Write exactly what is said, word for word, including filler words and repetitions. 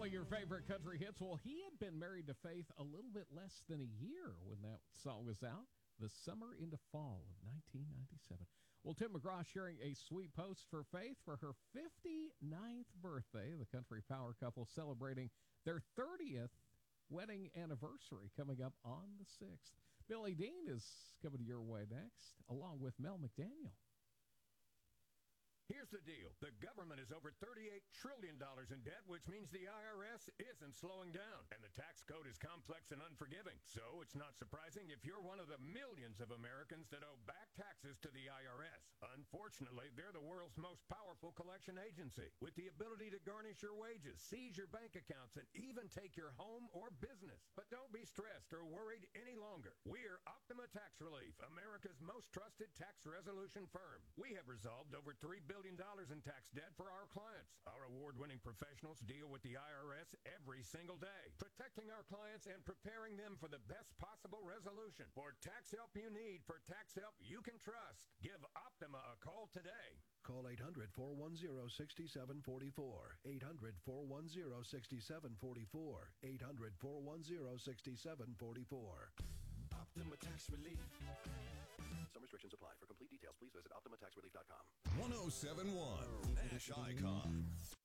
Playing your favorite country hits. Well, he had been married to Faith a little bit less than a year when that song was out. The summer into fall of nineteen ninety-seven. Well, Tim McGraw sharing a sweet post for Faith for her fifty-ninth birthday. The country power couple celebrating their thirtieth wedding anniversary coming up on the sixth. Billy Dean is coming your way next, along with Mel McDaniel. Here's the deal. The government is over thirty-eight trillion dollars in debt, which means the I R S isn't slowing down. And the tax code is complex and unforgiving. So it's not surprising if you're one of the millions of Americans that owe back taxes to the I R S. Unfortunately, they're the world's most powerful collection agency, with the ability to garnish your wages, seize your bank accounts, and even take your home or business. But don't be stressed or worried any longer. We're Optima Tax Relief, America's most trusted tax resolution firm. We have resolved over three billion dollars in tax debt for our clients. Our award-winning professionals deal with the I R S every single day, protecting our clients and preparing them for the best possible resolution. For tax help you need, for tax help you can trust, give Optima a call today. Call eight hundred, four one zero, six seven four four. eight hundred, four one zero, six seven four four. eight hundred, four one zero, six seven four four. Optima Tax Relief. Some restrictions apply. For complete details, please visit optima tax relief dot com. one oh seven point one Nash Icon.